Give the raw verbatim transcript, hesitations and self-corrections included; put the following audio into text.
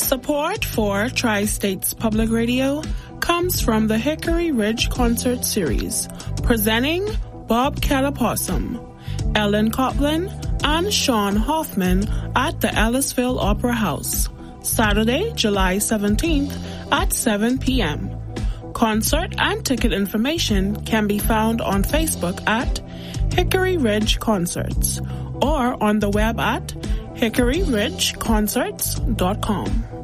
Support for Tri-States Public Radio comes from the Hickory Ridge Concert Series, presenting Bob Calapossum, Ellen Coplin, and Sean Hoffman at the Ellisville Opera House, Saturday, July seventeenth at seven p.m. Concert and ticket information can be found on Facebook at Hickory Ridge Concerts or on the web at hickory ridge concerts dot com.